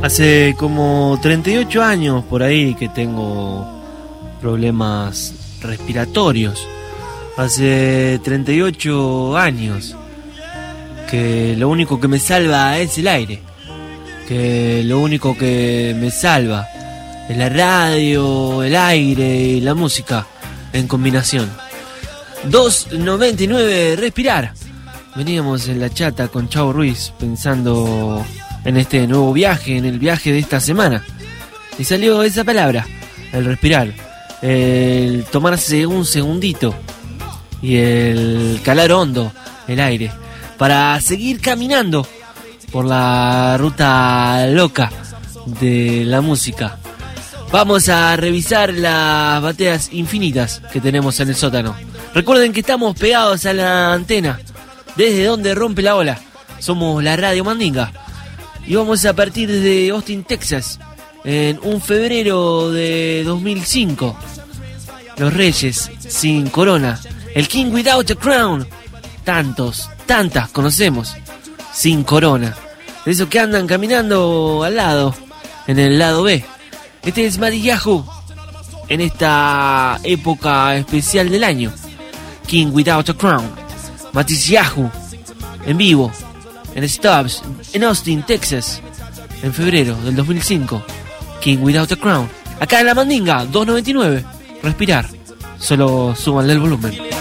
Hace como 38 años por ahí que tengo problemas respiratorios. Hace 38 años que lo único que me salva es el aire. Que lo único que me salva es la radio, el aire y la música en combinación. 2.99 respirar. Veníamos en la chata con Chavo Ruiz pensando en este nuevo viaje, en el viaje de esta semana. Y salió esa palabra, el respirar, el tomarse un segundito y el calar hondo el aire para seguir caminando por la ruta loca de la música. Vamos a revisar las bateas infinitas que tenemos en el sótano. Recuerden que estamos pegados a la antena, desde donde rompe la ola. Somos la Radio Mandinga. Y vamos a partir desde Austin, Texas, en un febrero de 2005. Los Reyes sin corona. El King Without a Crown. Tantas conocemos sin corona. De esos que andan caminando al lado, en el lado B. Este es Matillahu en esta época especial del año. King Without a Crown. Matillahu en vivo en Stubbs, en Austin, Texas, en febrero del 2005. King Without a Crown. Acá en la Mandinga, 2.99. Respirar. Solo súbanle el volumen.